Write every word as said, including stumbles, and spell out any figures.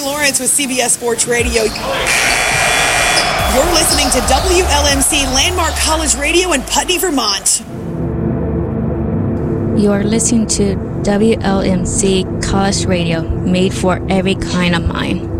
Lawrence with C B S Sports Radio. You're listening to W L M C Landmark College Radio in Putney, Vermont. You are listening to W L M C College Radio, made for every kind of mind.